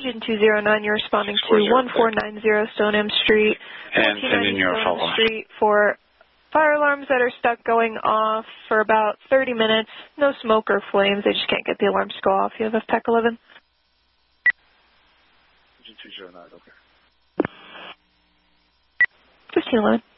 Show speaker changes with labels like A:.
A: Engine 209, you're responding to 1490 Stoneham Street,
B: and send in your follow-up.
A: Street for fire alarms that are stuck going off for about 30 minutes. No smoke or flames. They just can't get the alarms to go off. You have FTEC 11?
B: Engine 209, okay.
A: 1511.